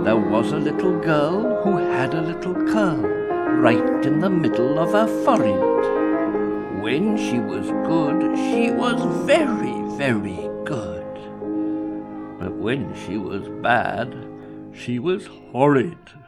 There was a little girl who had a little curl right in the middle of her forehead. When she was good, she was very, very good. But when she was bad, she was horrid.